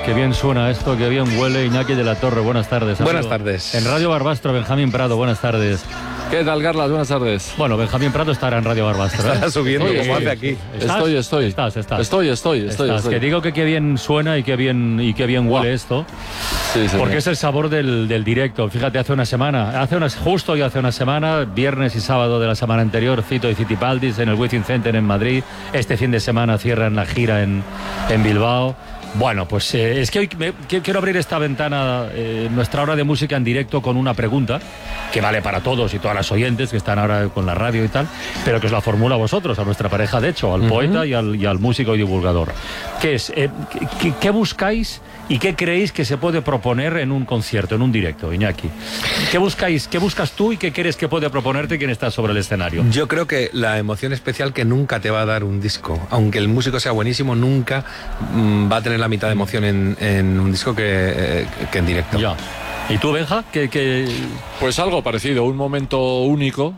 Qué bien suena esto, qué bien huele. Iñaki de la Torre, buenas tardes. Amigo. Buenas tardes. En Radio Barbastro, Benjamín Prado, buenas tardes. ¿Qué tal, Carlas? Buenas tardes. Bueno, Benjamín Prado estará en Radio Barbastro. Estará subiendo como hace aquí. Estoy. Estás. Que digo que qué bien suena y qué bien huele esto. Sí, porque es el sabor del directo. Fíjate, hace una semana, justo hace una semana, viernes y sábado de la semana anterior, Fito y Citipaldis en el Wizzing Center en Madrid. Este fin de semana cierran la gira en Bilbao. Bueno, pues es que hoy quiero abrir esta ventana, nuestra hora de música en directo, con una pregunta que vale para todos y todas las oyentes que están ahora con la radio y tal, pero que os la formula a vosotros, a nuestra pareja, de hecho, al poeta y al músico y divulgador. ¿Qué es? ¿Qué buscáis y qué creéis que se puede proponer en un concierto, en un directo, Iñaki? ¿Qué buscáis? ¿Qué buscas tú y qué crees que puede proponerte quien está sobre el escenario? Yo creo que la emoción especial que nunca te va a dar un disco, aunque el músico sea buenísimo, nunca va a tener la mitad de emoción en un disco que en directo. Ya. ¿Y tú, Benja? Pues algo parecido, un momento único,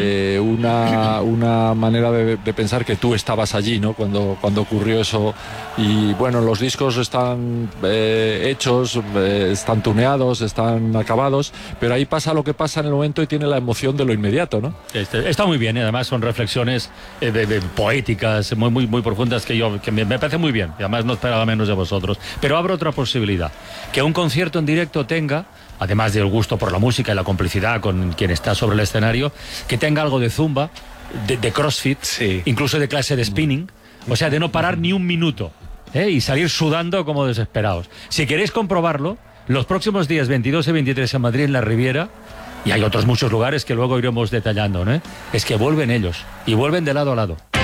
una manera de pensar que tú estabas allí, ¿no? Cuando ocurrió eso. Y bueno, los discos están hechos, están tuneados, están acabados, pero ahí pasa lo que pasa en el momento y tiene la emoción de lo inmediato, ¿no? Está muy bien, y además son reflexiones poéticas, muy profundas, que me parece muy bien, y además no esperaba menos de vosotros. Pero abro otra posibilidad, que un concierto en directo tenga, además del gusto por la música y la complicidad con quien está sobre el escenario, que tenga algo de zumba, de crossfit, sí, incluso de clase de spinning, o sea, de no parar ni un minuto, y salir sudando como desesperados. Si queréis comprobarlo, los próximos días 22 y 23 en Madrid, en la Riviera, y hay otros muchos lugares que luego iremos detallando, ¿no? Es que vuelven ellos, y vuelven de lado a lado.